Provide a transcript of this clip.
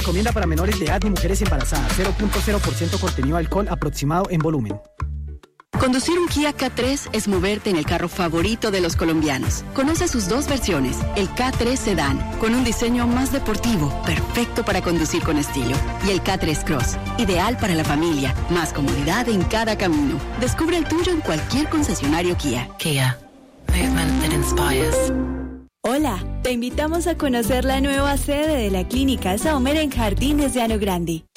Recomienda para menores de edad y mujeres embarazadas. 0.0% contenido de alcohol aproximado en volumen. Conducir un Kia K3 es moverte en el carro favorito de los colombianos. Conoce sus dos versiones, el K3 Sedan, con un diseño más deportivo, perfecto para conducir con estilo. Y el K3 Cross, ideal para la familia, más comodidad en cada camino. Descubre el tuyo en cualquier concesionario Kia. Kia, movement that inspires. Hola, te invitamos a conocer la nueva sede de la Clínica Sommer en Jardines de Llano Grande.